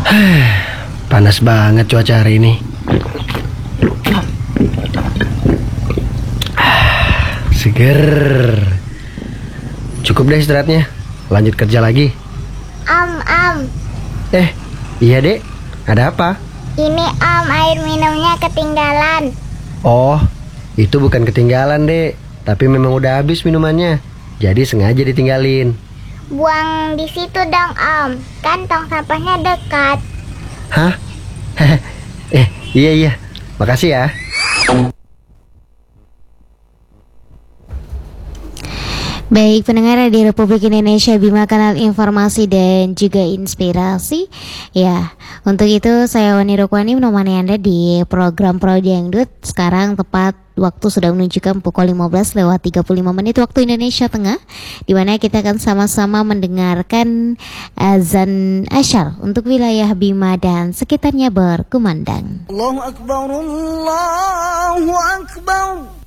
Panas banget cuaca hari ini. Seger. Cukup deh istirahatnya. Lanjut kerja lagi. Am. Iya dek. Ada apa? Ini air minumnya ketinggalan. Oh, itu bukan ketinggalan dek, tapi memang udah habis minumannya. Jadi sengaja ditinggalin. Buang di situ dong kan tong sampahnya dekat. Hah? Iya. Makasih ya. Baik pendengar di Republik Indonesia Bima, kanal informasi dan juga inspirasi. Ya, untuk itu saya Wani Rukwani menemani Anda di program Pro Dangdut. Sekarang tepat waktu sudah menunjukkan pukul 15:35 waktu Indonesia Tengah, di mana kita akan sama-sama mendengarkan azan asyar untuk wilayah Bima dan sekitarnya berkumandang. Allahu Akbar, Allahu Akbar.